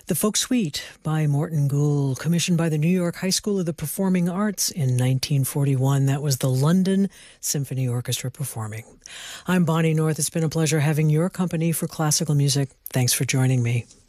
The Folk Suite by Morton Gould, commissioned by the New York High School of the Performing Arts in 1941. That was the London Symphony Orchestra performing. I'm Bonnie North. It's been a pleasure having your company for classical music. Thanks for joining me.